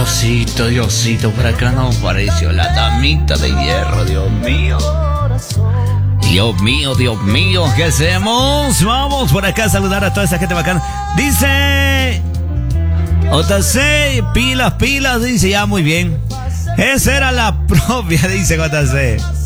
Diosito, por acá no apareció la damita de hierro, Dios mío. Dios mío, ¿qué hacemos? Vamos por acá a saludar a toda esa gente bacana. Dice JC, pilas, dice, ya muy bien. Esa era la propia, dice JC.